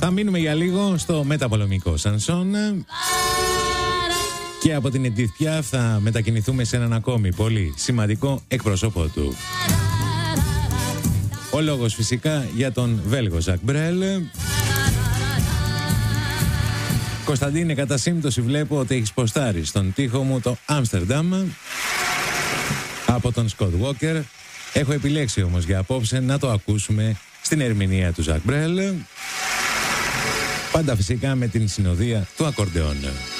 Θα μείνουμε για λίγο στο μεταπολεμικό σανσόν και από την Edith Piaf θα μετακινηθούμε σε έναν ακόμη πολύ σημαντικό εκπρόσωπό του. Ο λόγος φυσικά για τον Βέλγο Ζακ Μπρέλ. Κωνσταντίνε, κατά σύμπτωση βλέπω ότι έχεις ποστάρει στον τοίχο μου το Άμστερνταμ από τον Σκοτ Walker. Έχω επιλέξει όμως για απόψε να το ακούσουμε στην ερμηνεία του Ζακ Μπρέλ, πάντα φυσικά με την συνοδεία του ακορντεόν.